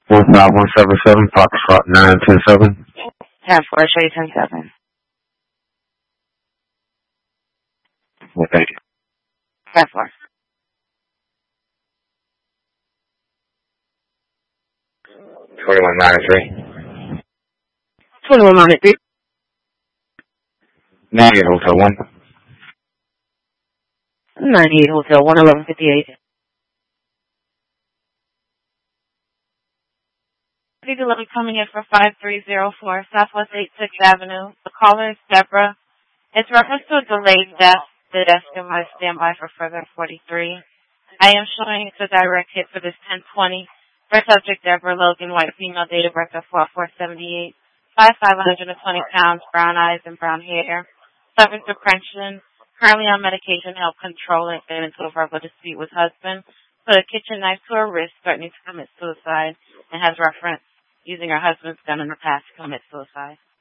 15177, Pocket Spot 927. 10-4, show you 10-7. Well, thank you. 10-4. 2193. 2193. 98 Hotel 1. 98 Hotel 1, 1158. Let me coming in for 5304 Southwest 86th Avenue. The caller is Deborah. It's reference to a delayed death. The desk device standby for further 43. I am showing it's a direct hit for this 1020. For subject Deborah Logan, white female, date of birth of 4478. 5'520 pounds, brown eyes and brown hair. Suffering depression. Currently on medication to help control and get into a verbal dispute with husband. Put a kitchen knife to her wrist, threatening to commit suicide, and has reference using her husband's gun in the past to commit suicide.